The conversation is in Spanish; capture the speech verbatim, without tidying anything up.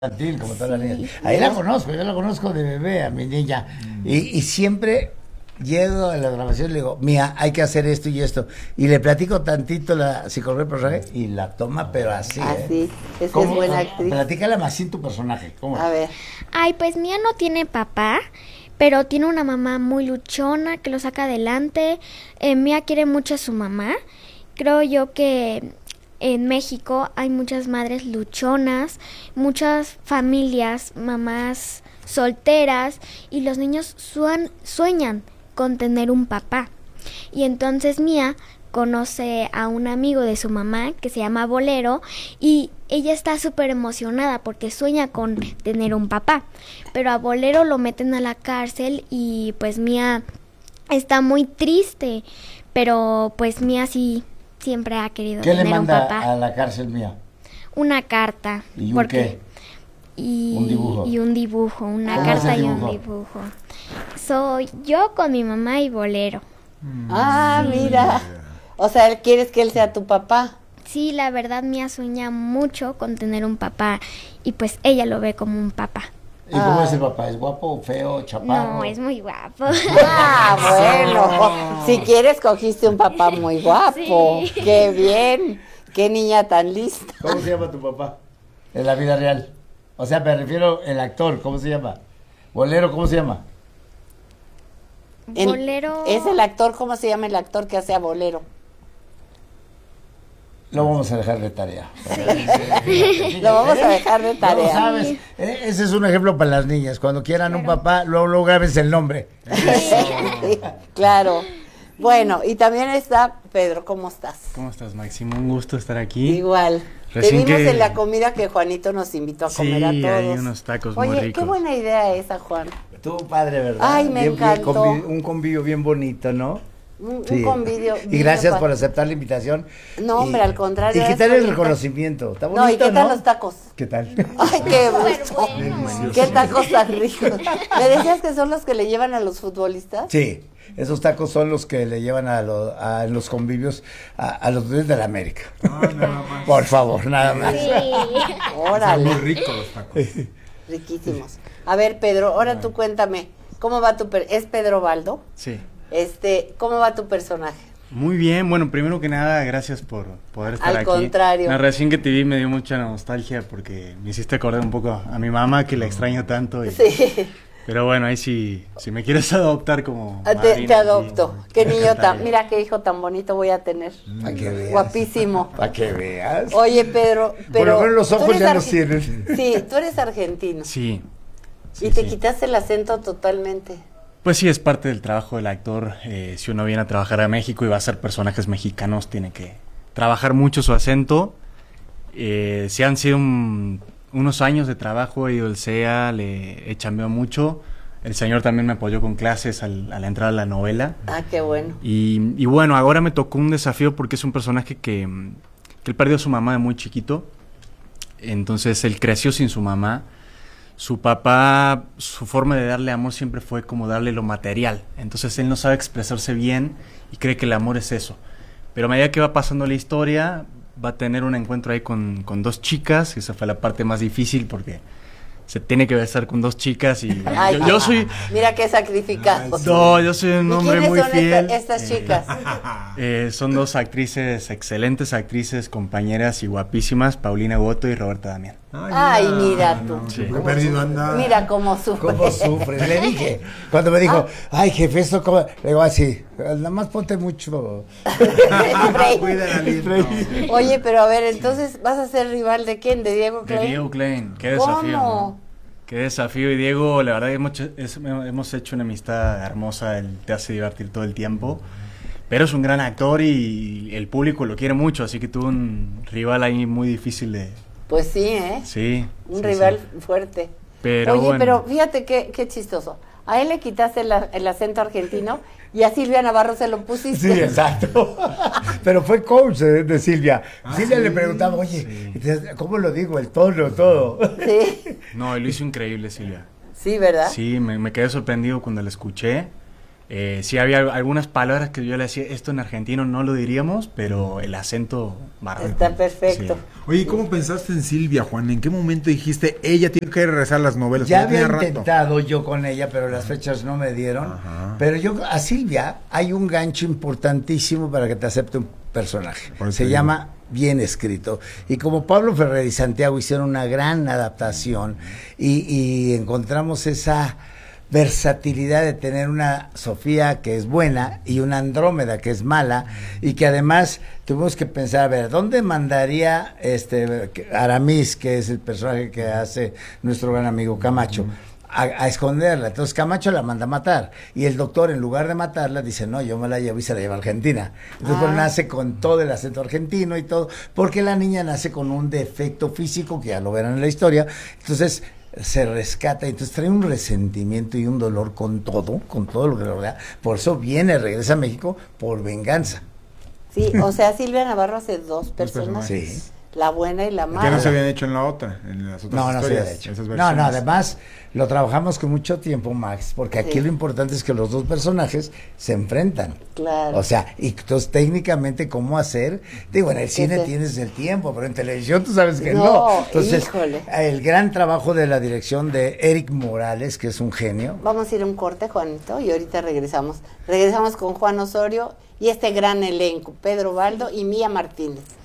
Infantil, como todas las Sí. niñas. Ahí la conozco, yo la conozco de bebé a mi niña. Y, y siempre llego a la grabación y le digo, mía, hay que hacer esto y esto. Y le platico tantito la psicología del personaje y la toma, pero así. Así, ¿eh? es que es ¿Cómo? buena Ah, actriz. Platícala más sin tu personaje. ¿Cómo es? A ver, Ay, pues Mía no tiene papá, pero tiene una mamá muy luchona que lo saca adelante. Eh, Mía quiere mucho a su mamá. Creo yo que en México hay muchas madres luchonas, muchas familias, mamás solteras, y los niños suan- sueñan con tener un papá. Y entonces Mía conoce a un amigo de su mamá que se llama Bolero y ella está súper emocionada porque sueña con tener un papá. Pero a Bolero lo meten a la cárcel y pues Mía está muy triste, pero pues Mía sí siempre ha querido ¿Qué le tener un manda papá. a la cárcel mía? Una carta. ¿Y un porque qué? Y Un dibujo. Y un dibujo, una ¿Cómo es carta el y un dibujo? dibujo. Soy yo con mi mamá y Bolero. ah, mira. O sea, él quieres que él sea tu papá. Sí, la verdad Mía sueña mucho con tener un papá y pues ella lo ve como un papá. ¿Y cómo Ay. es el papá? ¿Es guapo, feo, chaparro? No, es muy guapo. Ah, bueno. Si quieres, cogiste un papá muy guapo. Sí. Qué bien. Qué niña tan lista. ¿Cómo se llama tu papá? En la vida real. O sea, me refiero el actor, ¿cómo se llama? Bolero, ¿cómo se llama? El- Bolero. Es el actor, ¿cómo se llama el actor que hace a Bolero? Lo vamos a dejar de tarea. Lo vamos a dejar de No tarea. sabes, eh, ese es un ejemplo para las niñas. Cuando quieran un Claro. papá, luego, luego grábense el nombre. Claro. Bueno, y también está Pedro, ¿cómo estás? ¿Cómo estás, Máximo? Un gusto estar aquí. Igual. Recién Te vimos que- en la comida que Juanito nos invitó a Sí, comer a todos. hay unos tacos muy Oye, ricos. qué buena idea esa, Juan. Tu padre, ¿verdad? Ay, me Bien- bien encantó. convi- un convivio bien bonito, ¿no? Un, Sí. un convivio. Y bien gracias padre. por aceptar la invitación. No, hombre, Y- al contrario, ¿Y qué eres tal el bonito. reconocimiento? ¿Está bonito, No, ¿y qué tal no? los tacos? ¿Qué tal? Ay, qué Súper gusto. bueno. Qué tacos tan ricos. ¿Me decías que son los que le llevan a los futbolistas? Sí, esos tacos son los que le llevan a, lo- a los convivios a, a los dueños de la América. Por favor, nada más. Sí. Órale. Muy ricos los tacos. Riquísimos. A ver, Pedro, ahora tú cuéntame, ¿cómo va tu per ¿Es Pedro Baldo? Sí. Este, ¿cómo va tu personaje? Muy bien. Bueno, primero que nada, gracias por poder estar Al aquí. contrario. La recién que te vi me dio mucha nostalgia porque me hiciste acordar un poco a mi mamá, que la extraño tanto. Y- Sí, Pero bueno, ahí sí, si me quieres adoptar como te, madrina, te adopto. sí, Qué me niño tan, encantaría. mira qué hijo tan bonito voy a tener. Para que veas. Guapísimo. Para que veas. Oye, Pedro, Por pero lo menos los tú ojos eres ya los arge- tienes. Sí, tú eres argentino. Sí. sí, y te sí. quitaste el acento totalmente. Pues sí, es parte del trabajo del actor. Eh, si uno viene a trabajar a México y va a hacer personajes mexicanos, tiene que trabajar mucho su acento. Eh, si han sido un- unos años de trabajo, he ido al C E A, le he chambeado mucho. El señor también me apoyó con clases al- a la entrada a la novela. Ah, qué bueno. Y, y bueno, ahora me tocó un desafío porque es un personaje que, mm, que él perdió a su mamá de muy chiquito. Entonces él creció sin su mamá. Su papá, su forma de darle amor siempre fue como darle lo material. Entonces él no sabe expresarse bien y cree que el amor es eso. Pero a medida que va pasando la historia, va a tener un encuentro ahí con, con dos chicas. Esa fue la parte más difícil porque se tiene que besar con dos chicas y Ay, yo, yo soy... Mira qué sacrificado. No, yo soy un ¿Y hombre quiénes muy son esta- fiel. estas Eh, chicas? eh, son dos actrices, excelentes actrices, compañeras y guapísimas, Paulina Goto y Roberta Damián. Ay, mira tú. Sí. Qué perdido anda. Mira cómo sufre. ¿Cómo sufres? Le dije, cuando me dijo, ay, jefe, esto como... Le digo así, nada más ponte mucho... Cuida la lista. Oye, pero a ver, entonces, ¿vas a ser rival de quién? ¿De Diego De Klein? Diego Klein, qué desafío. ¿Cómo? ¿no? Qué desafío. Y Diego, la verdad, hemos, hecho- es- hemos hecho una amistad hermosa, él te hace divertir todo el tiempo. Pero es un gran actor y el público lo quiere mucho, así que tuvo un rival ahí muy difícil de... Pues sí, ¿eh? Sí. Un sí, rival sí. fuerte. Pero Oye, bueno. pero fíjate qué, qué chistoso. A él le quitaste el, el acento argentino y a Silvia Navarro se lo pusiste. Sí, exacto. Pero fue coach de, de Silvia. Ah, Silvia sí, le preguntaba, oye, sí. ¿cómo lo digo? El tono, todo. Sí, No, él lo hizo increíble, Silvia. sí, ¿verdad? Sí, me, me quedé sorprendido cuando la escuché. Eh, sí había algunas palabras que yo le decía, esto en argentino no lo diríamos, pero el acento bárbaro. Está perfecto. Sí. Oye, ¿y cómo pensaste en Silvia, Juan? ¿En qué momento dijiste, ella tiene que regresar a las novelas? Ya Porque había tenía rato. intentado yo con ella, pero las fechas no me dieron. Ajá. Pero yo, a Silvia, hay un gancho importantísimo para que te acepte un personaje. Por eso Se digo. llama Bien Escrito. Y como Pablo Ferrer y Santiago hicieron una gran adaptación y, y encontramos esa versatilidad de tener una Sofía que es buena y una Andrómeda que es mala, y que además tuvimos que pensar, a ver, ¿dónde mandaría este Aramis, que es el personaje que hace nuestro gran amigo Camacho, a, a esconderla? Entonces Camacho la manda a matar, y el doctor, en lugar de matarla, dice, no, yo me la llevo y se la lleva a Argentina. Entonces Ah. pues, nace con todo el acento argentino y todo, porque la niña nace con un defecto físico, que ya lo verán en la historia. Entonces se rescata, y entonces trae un resentimiento y un dolor con todo, con todo lo que le rodea. Por eso viene, regresa a México por venganza. Sí, o sea, Silvia Navarro hace dos personas. Sí. La buena y la Que mala. no se habían hecho en la otra, en las otras No, no se historias, había hecho. esas No, versiones. no, además lo trabajamos con mucho tiempo, Max, porque aquí Sí. lo importante es que los dos personajes se enfrentan. Claro. O sea, y entonces técnicamente cómo hacer, digo, en el cine te- tienes el tiempo, pero en televisión tú sabes que No, no. Entonces, híjole. el gran trabajo de la dirección de Eric Morales, que es un genio. Vamos a ir a un corte, Juanito, y ahorita regresamos. Regresamos con Juan Osorio y este gran elenco, Pedro Baldo y Mía Martínez.